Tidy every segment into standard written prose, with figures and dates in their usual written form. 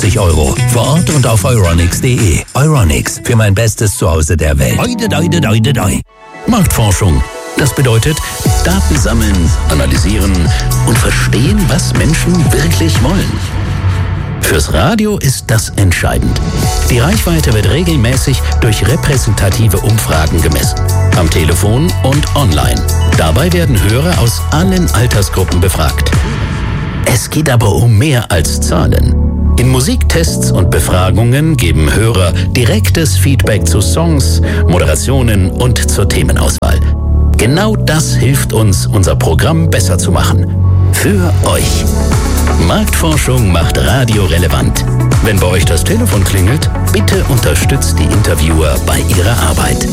150 €. Vor Ort und auf Euronics.de. Euronics, für mein bestes Zuhause der Welt. Marktforschung. Das bedeutet, Daten sammeln, analysieren und verstehen, was Menschen wirklich wollen. Fürs Radio ist das entscheidend. Die Reichweite wird regelmäßig durch repräsentative Umfragen gemessen. Am Telefon und online. Dabei werden Hörer aus allen Altersgruppen befragt. Es geht aber um mehr als Zahlen. In Musiktests und Befragungen geben Hörer direktes Feedback zu Songs, Moderationen und zur Themenauswahl. Genau das hilft uns, unser Programm besser zu machen. Für euch. Marktforschung macht Radio relevant. Wenn bei euch das Telefon klingelt, bitte unterstützt die Interviewer bei ihrer Arbeit.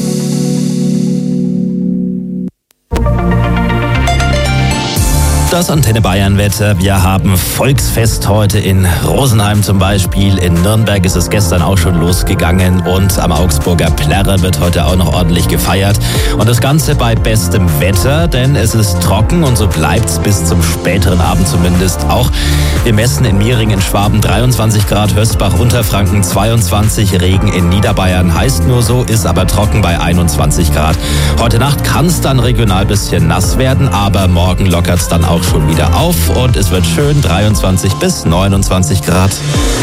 Das Antenne Bayern Wetter. Wir haben Volksfest heute in Rosenheim zum Beispiel. In Nürnberg ist es gestern auch schon losgegangen und am Augsburger Plärrer wird heute auch noch ordentlich gefeiert. Und das Ganze bei bestem Wetter, denn es ist trocken und so bleibt's bis zum späteren Abend zumindest auch. Wir messen in Miering in Schwaben 23 Grad, Hösbach, Unterfranken 22, Regen in Niederbayern heißt nur so, ist aber trocken bei 21 Grad. Heute Nacht kann es dann regional bisschen nass werden, aber morgen lockert's dann auch schon wieder auf und es wird schön 23 bis 29 Grad.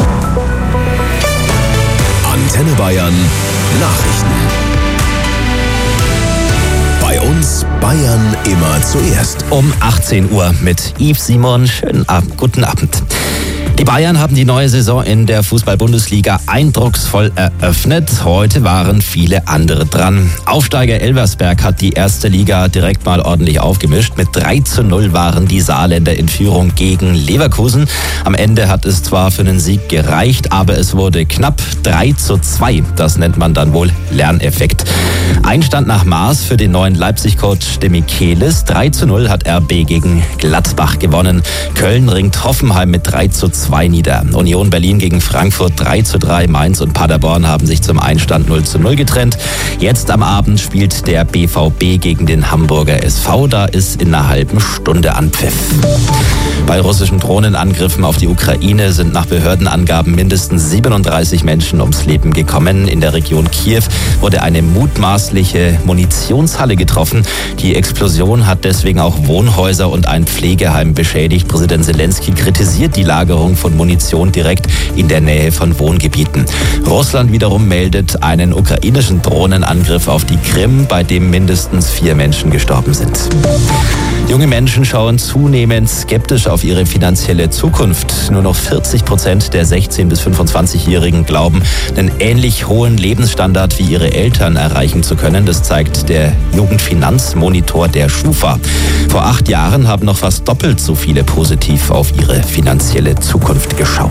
Antenne Bayern Nachrichten. Bei uns Bayern immer zuerst. Um 18 Uhr mit Yves Simon. Schönen Abend, guten Abend. Die Bayern haben die neue Saison in der Fußball-Bundesliga eindrucksvoll eröffnet. Heute waren viele andere dran. Aufsteiger Elversberg hat die erste Liga direkt mal ordentlich aufgemischt. Mit 3:0 waren die Saarländer in Führung gegen Leverkusen. Am Ende hat es zwar für einen Sieg gereicht, aber es wurde knapp 3:2. Das nennt man dann wohl Lerneffekt. Einstand nach Maß für den neuen Leipzig-Coach Demichelis. 3:0 hat RB gegen Gladbach gewonnen. Köln ringt Hoffenheim mit 3:2 nieder. Union Berlin gegen Frankfurt 3:3. Mainz und Paderborn haben sich zum Einstand 0:0 getrennt. Jetzt am Abend spielt der BVB gegen den Hamburger SV. Da ist in einer halben Stunde Anpfiff. Bei russischen Drohnenangriffen auf die Ukraine sind nach Behördenangaben mindestens 37 Menschen ums Leben gekommen. In der Region Kiew wurde eine mutmaßliche Munitionshalle getroffen. Die Explosion hat deswegen auch Wohnhäuser und ein Pflegeheim beschädigt. Präsident Zelensky kritisiert die Lagerung von Munition direkt in der Nähe von Wohngebieten. Russland wiederum meldet einen ukrainischen Drohnenangriff auf die Krim, bei dem mindestens 4 Menschen gestorben sind. Junge Menschen schauen zunehmend skeptisch auf ihre finanzielle Zukunft. Nur noch 40% der 16- bis 25-Jährigen glauben, einen ähnlich hohen Lebensstandard wie ihre Eltern erreichen zu können. Das zeigt der Jugendfinanzmonitor der Schufa. Vor 8 Jahren haben noch fast doppelt so viele positiv auf ihre finanzielle Zukunft geschaut.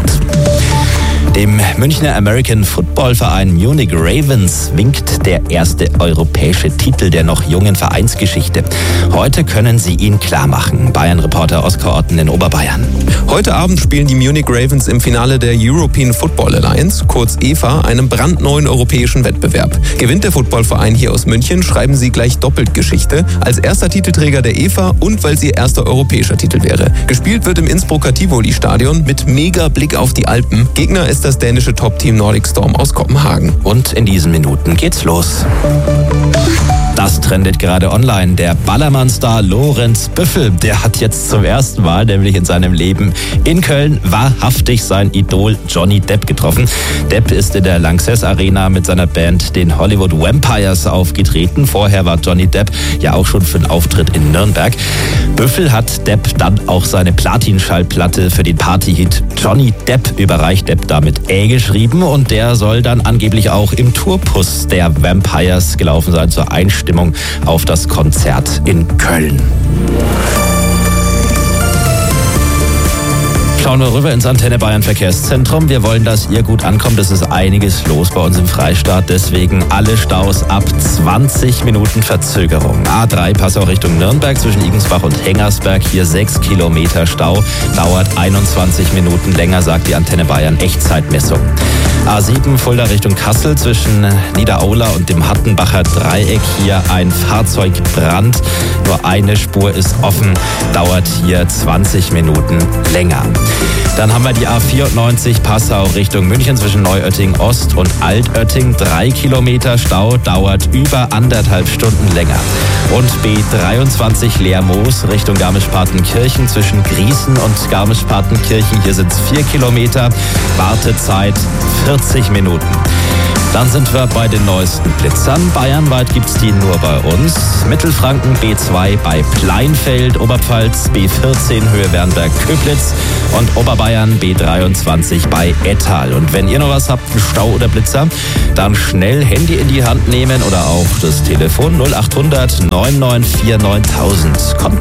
Dem Münchner American Football Verein Munich Ravens winkt der erste europäische Titel der noch jungen Vereinsgeschichte. Heute können sie ihn klarmachen. Bayern-Reporter Oskar Otten in Oberbayern. Heute Abend spielen die Munich Ravens im Finale der European Football Alliance, kurz EFA, einem brandneuen europäischen Wettbewerb. Gewinnt der Footballverein hier aus München, schreiben sie gleich doppelt Geschichte, als erster Titelträger der EFA und weil es ihr erster europäischer Titel wäre. Gespielt wird im Innsbrucker Tivoli-Stadion mit mega Blick auf die Alpen. Gegner ist das dänische Top-Team Nordic Storm aus Kopenhagen. Und in diesen Minuten geht's los. Das trendet gerade online. Der Ballermann-Star Lorenz Büffel, der hat jetzt zum ersten Mal, nämlich in seinem Leben in Köln, wahrhaftig sein Idol Johnny Depp getroffen. Depp ist in der Lanxess Arena mit seiner Band den Hollywood Vampires aufgetreten. Vorher war Johnny Depp ja auch schon für einen Auftritt in Nürnberg. Büffel hat Depp dann auch seine Platin-Schallplatte für den Partyhit Johnny Depp überreicht. Depp damit geschrieben und der soll dann angeblich auch im Tourpus der Vampires gelaufen sein zur Einstimmung auf das Konzert in Köln. Schauen wir rüber ins Antenne Bayern Verkehrszentrum. Wir wollen, dass ihr gut ankommt. Es ist einiges los bei uns im Freistaat. Deswegen alle Staus ab 20 Minuten Verzögerung. A3 Passau Richtung Nürnberg zwischen Igensbach und Hengersberg. Hier 6 Kilometer Stau. Dauert 21 Minuten länger, sagt die Antenne Bayern Echtzeitmessung. A7 Fulda Richtung Kassel zwischen Niederaula und dem Hattenbacher Dreieck. Hier ein Fahrzeugbrand. Nur eine Spur ist offen, dauert hier 20 Minuten länger. Dann haben wir die A94 Passau Richtung München zwischen Neuötting Ost und Altötting. 3 Kilometer Stau, dauert über 1,5 Stunden länger. Und B23 Lermoos Richtung Garmisch-Partenkirchen zwischen Griesen und Garmisch-Partenkirchen. Hier sind es 4 Kilometer, Wartezeit 40 Minuten. Dann sind wir bei den neuesten Blitzern. Bayernweit gibt es die nur bei uns. Mittelfranken B2 bei Pleinfeld, Oberpfalz B14 Höhe Wernberg-Köblitz und Oberbayern B23 bei Ettal. Und wenn ihr noch was habt, einen Stau oder Blitzer, dann schnell Handy in die Hand nehmen oder auch das Telefon 0800 9949 9000. Kommt